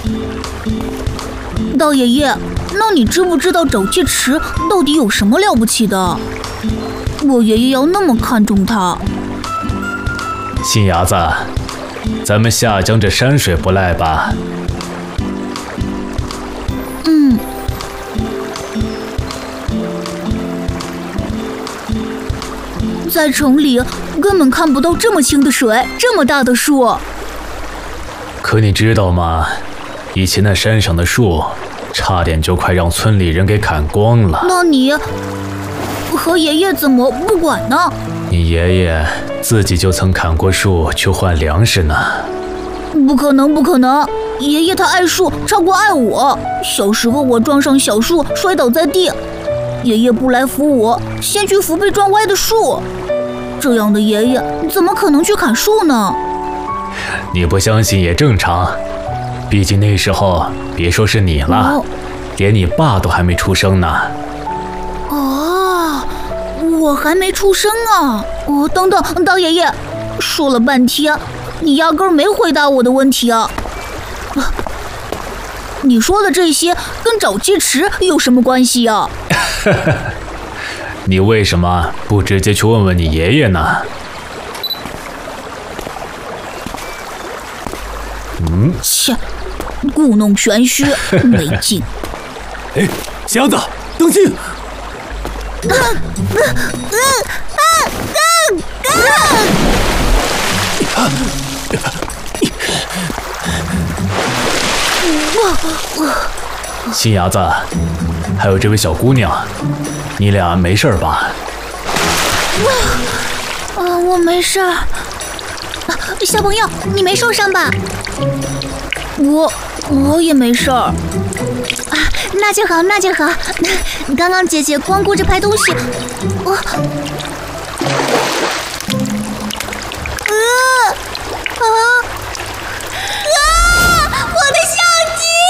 大爷爷，那你知不知道沼气池到底有什么了不起的？我爷爷要那么看重它。 新伢子，咱们下江这山水不赖吧？ 嗯。在城里根本看不到这么清的水，这么大的树。 可你知道吗？以前那山上的树，差点就快让村里人给砍光了。 那你和爷爷怎么不管呢？ 你爷爷自己就曾砍过树去换粮食呢。 不可能，不可能！爷爷他爱树超过爱我。小时候我撞上小树摔倒在地，爷爷不来扶我，先去扶被撞歪的树。这样的爷爷怎么可能去砍树呢？ 你不相信也正常，毕竟那时候别说是你了，连你爸都还没出生呢。 哦，我还没出生啊！等等，大爷爷，说了半天，你压根儿没回答我的问题啊！你说的这些跟沼气池有什么关系啊？ 你为什么不直接去问问你爷爷呢？ 切，故弄玄虚，没劲。 哎，箱子，当心！ 新伢子，还有这位小姑娘，你俩没事吧？ 我没事儿。小朋友，你没受伤吧？我也没事儿。 那就好，那就好。刚刚姐姐光顾着拍东西，